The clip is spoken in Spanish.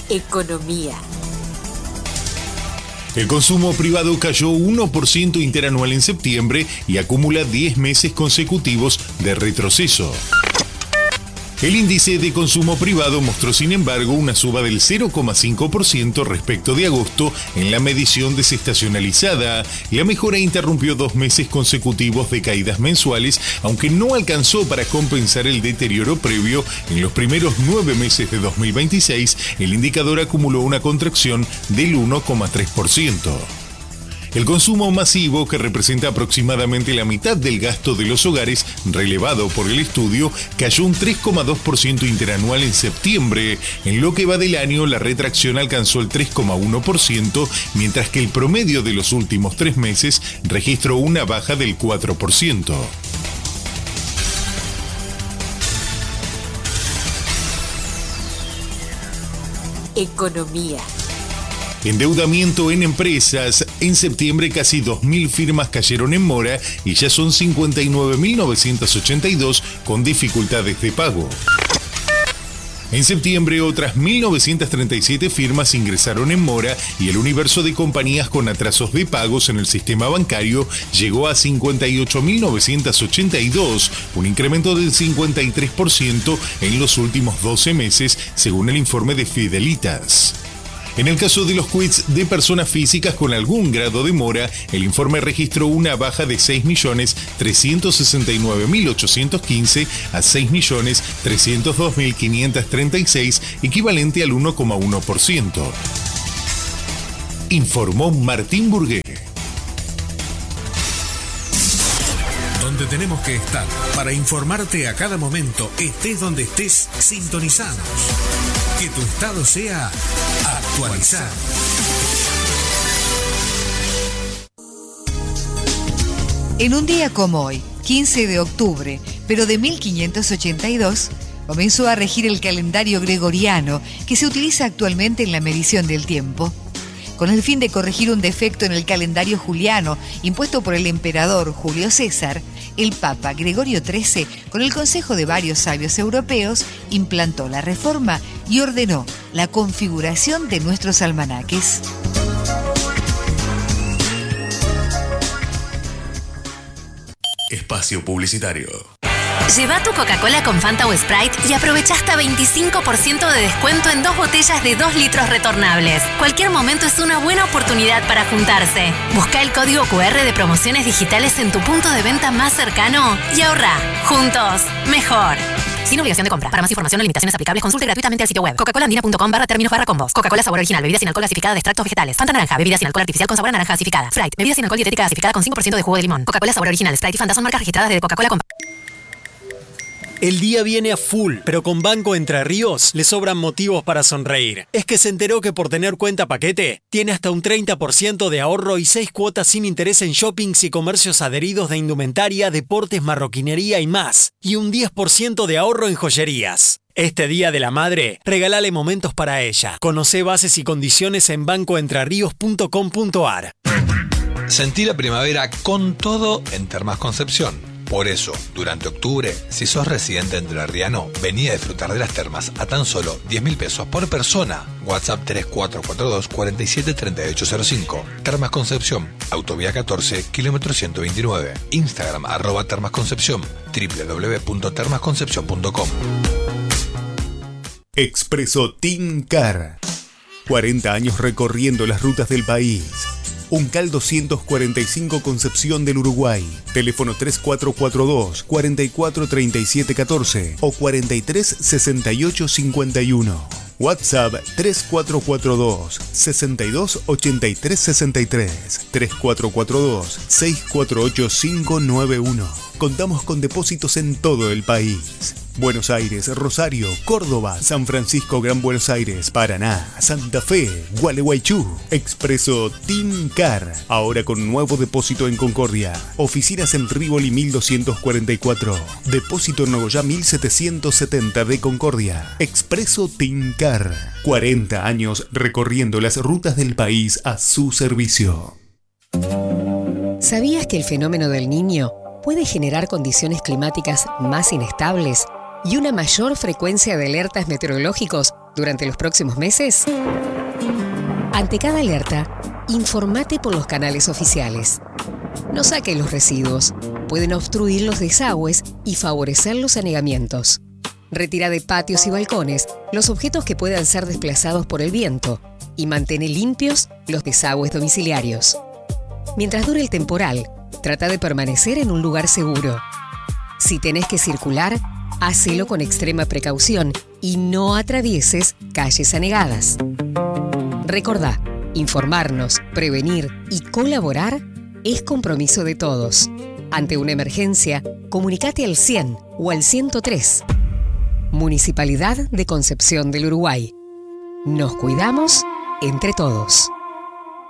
Economía. El consumo privado cayó 1% interanual en septiembre y acumula 10 meses consecutivos de retroceso. El índice de consumo privado mostró, sin embargo, una suba del 0,5% respecto de agosto en la medición desestacionalizada. La mejora interrumpió 2 meses consecutivos de caídas mensuales, aunque no alcanzó para compensar el deterioro previo. En los primeros 9 meses de 2026, el indicador acumuló una contracción del 1,3%. El consumo masivo, que representa aproximadamente la mitad del gasto de los hogares, relevado por el estudio, cayó un 3,2% interanual en septiembre. En lo que va del año, la retracción alcanzó el 3,1%, mientras que el promedio de los últimos 3 meses registró una baja del 4%. Economía. Endeudamiento en empresas. En septiembre casi 2.000 firmas cayeron en mora y ya son 59.982 con dificultades de pago. En septiembre otras 1.937 firmas ingresaron en mora y el universo de compañías con atrasos de pagos en el sistema bancario llegó a 58.982, un incremento del 53% en los últimos 12 meses, según el informe de Fidelitas. En el caso de los quits de personas físicas con algún grado de mora, el informe registró una baja de 6.369.815 a 6.302.536, equivalente al 1,1%. Informó Martín Burgué. Donde tenemos que estar para informarte a cada momento, estés donde estés, sintonizados. Que tu estado sea actualizado. En un día como hoy, 15 de octubre, pero de 1582, comenzó a regir el calendario gregoriano que se utiliza actualmente en la medición del tiempo. Con el fin de corregir un defecto en el calendario juliano impuesto por el emperador Julio César, el Papa Gregorio XIII, con el consejo de varios sabios europeos, implantó la reforma y ordenó la configuración de nuestros almanaques. Espacio publicitario. Lleva tu Coca-Cola con Fanta o Sprite y aprovecha hasta 25% de descuento en 2 botellas de 2 litros retornables. Cualquier momento es una buena oportunidad para juntarse. Busca el código QR de promociones digitales en tu punto de venta más cercano y ahorra. Juntos, mejor. Sin obligación de compra. Para más información o limitaciones aplicables, consulte gratuitamente al sitio web coca-colaandina.com/términos/combos. Coca-Cola sabor original, bebida sin alcohol gasificada de extractos vegetales. Fanta naranja, bebida sin alcohol artificial con sabor a naranja gasificada. Sprite, bebida sin alcohol dietética gasificada con 5% de jugo de limón. Coca-Cola sabor original, Sprite y Fanta son marcas registradas de Coca-Cola. El día viene a full, pero con Banco Entre Ríos le sobran motivos para sonreír. Es que se enteró que por tener cuenta paquete, tiene hasta un 30% de ahorro y 6 cuotas sin interés en shoppings y comercios adheridos de indumentaria, deportes, marroquinería y más. Y un 10% de ahorro en joyerías. Este Día de la Madre, regálale momentos para ella. Conocé bases y condiciones en bancoentrerríos.com.ar. Sentí la primavera con todo en Termas Concepción. Por eso, durante octubre, si sos residente entrerriano, vení a disfrutar de las termas a tan solo 10.000 pesos por persona. WhatsApp 3442 473805. Termas Concepción, Autovía 14, kilómetro 129. Instagram @termasconcepción, www.termasconcepción.com. Expreso Team Car. 40 años recorriendo las rutas del país. Uncal 245 Concepción del Uruguay. Teléfono 3442 443714 o 436851. WhatsApp 3442 628363 3442 648591. Contamos con depósitos en todo el país. Buenos Aires, Rosario, Córdoba, San Francisco, Gran Buenos Aires, Paraná, Santa Fe, Gualeguaychú. Expreso Team Car, ahora con nuevo depósito en Concordia. Oficinas en Rivoli 1244. Depósito en Nogoyá 1770 de Concordia. Expreso Team Car. 40 años recorriendo las rutas del país a su servicio. ¿Sabías que el fenómeno del Niño puede generar condiciones climáticas más inestables y una mayor frecuencia de alertas meteorológicos durante los próximos meses? Ante cada alerta, informate por los canales oficiales. No saque los residuos, pueden obstruir los desagües y favorecer los anegamientos. Retira de patios y balcones los objetos que puedan ser desplazados por el viento y mantén limpios los desagües domiciliarios. Mientras dure el temporal, trata de permanecer en un lugar seguro. Si tenés que circular, hacelo con extrema precaución y no atravieses calles anegadas. Recordá, informarnos, prevenir y colaborar es compromiso de todos. Ante una emergencia, comunicate al 100 o al 103. Municipalidad de Concepción del Uruguay. Nos cuidamos entre todos.